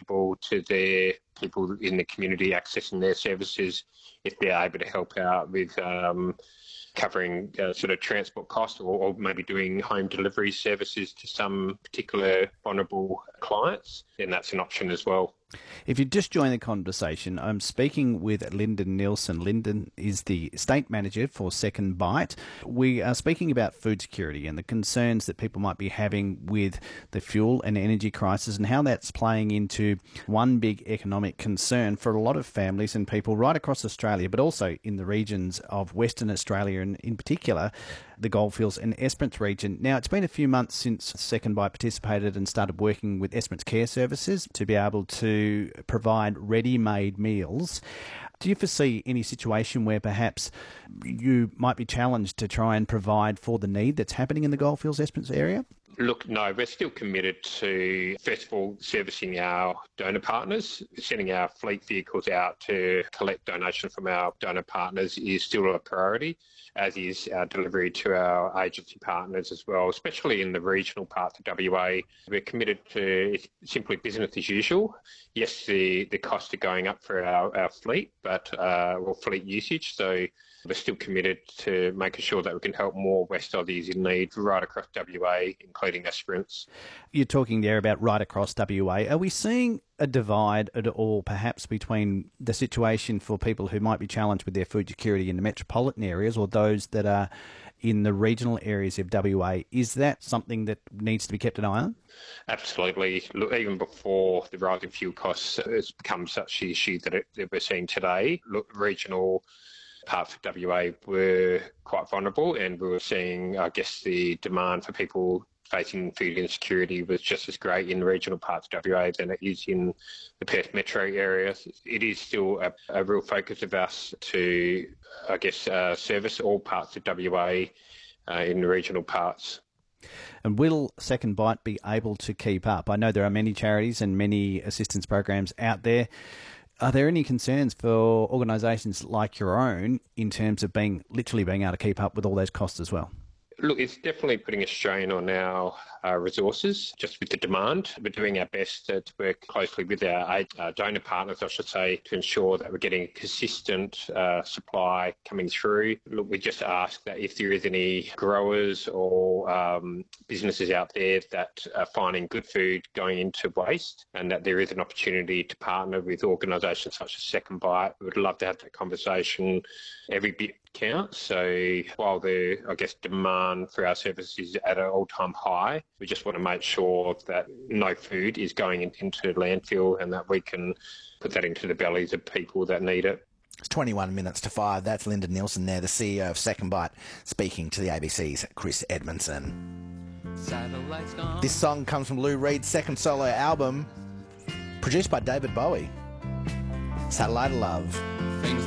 acceptable to their people in the community accessing their services if they're able to help out with covering sort of transport costs or maybe doing home delivery services to some particular vulnerable clients, then that's an option as well. If you just join the conversation, I'm speaking with Lyndon Nielsen. Lyndon is the State Manager for Second Bite. We are speaking about food security and the concerns that people might be having with the fuel and energy crisis and how that's playing into one big economic concern for a lot of families and people right across Australia, but also in the regions of Western Australia and in particular the Goldfields and Esperance region. Now, it's been a few months since Second Bite participated and started working with Esperance Care Services to be able to provide ready-made meals. Do you foresee any situation where perhaps you might be challenged to try and provide for the need that's happening in the Goldfields Esperance area? Look, no, we're still committed to, first of all, servicing our donor partners. Sending our fleet vehicles out to collect donations from our donor partners is still a priority, as is our delivery to our agency partners as well, especially in the regional parts of WA. We're committed to simply business as usual. Yes, the costs are going up for our fleet, or fleet usage, so we're still committed to making sure that we can help more West Aussies in need right across WA, including Esperance. You're talking there about right across WA. Are we seeing a divide at all, perhaps, between the situation for people who might be challenged with their food security in the metropolitan areas or those that are in the regional areas of WA? Is that something that needs to be kept an eye on? Absolutely. Look, even before the rising fuel costs, it's become such an issue that we're seeing today. Look, regional parts of WA were quite vulnerable, and we were seeing, I guess, the demand for people facing food insecurity was just as great in the regional parts of WA than it is in the Perth metro area. It is still a real focus of us to, I guess, service all parts of WA in the regional parts. And will Second Bite be able to keep up? I know there are many charities and many assistance programs out there. Are there any concerns for organisations like your own in terms of literally being able to keep up with all those costs as well? Look, it's definitely putting a strain on our resources, just with the demand. We're doing our best to work closely with our donor partners, I should say, to ensure that we're getting consistent supply coming through. Look, we just ask that if there is any growers or businesses out there that are finding good food going into waste, and that there is an opportunity to partner with organisations such as Second Bite, we would love to have that conversation. Every bit counts. So while the, I guess, demand for our services is at an all-time high, we just want to make sure that no food is going into landfill and that we can put that into the bellies of people that need it. It's 21 minutes to 5. That's Lyndon Nielsen there, the CEO of Second Bite, speaking to the ABC's Chris Edmondson. This song comes from Lou Reed's second solo album, produced by David Bowie. Satellite of Love.